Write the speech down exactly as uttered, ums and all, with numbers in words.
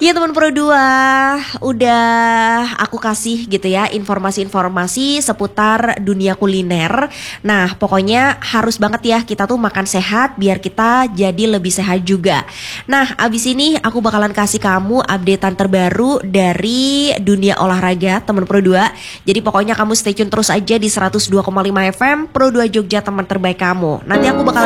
Ya teman Pro dua, udah aku kasih gitu ya informasi-informasi seputar dunia kuliner. Nah pokoknya harus banget ya kita tuh makan sehat biar kita jadi lebih sehat juga. Nah abis ini aku bakalan kasih kamu updatean terbaru dari dunia olahraga teman Pro dua. Jadi pokoknya kamu stay tune terus aja di seratus dua koma lima F M Pro dua Jogja, teman terbaik kamu. Nanti aku bakalan